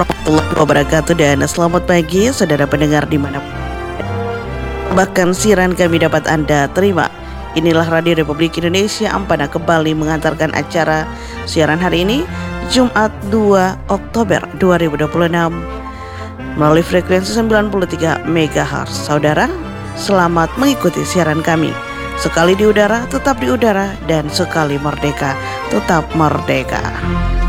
warahmatullahi wabarakatuh, dan selamat pagi saudara pendengar dimanapun bahkan siaran kami dapat Anda terima. Inilah Radio Republik Indonesia Ampana kembali mengantarkan acara siaran hari ini Jumat 2 Oktober 2026 melalui frekuensi 93 MHz. Saudara, selamat mengikuti siaran kami. Sekali di udara, tetap di udara, dan sekali merdeka, tetap merdeka.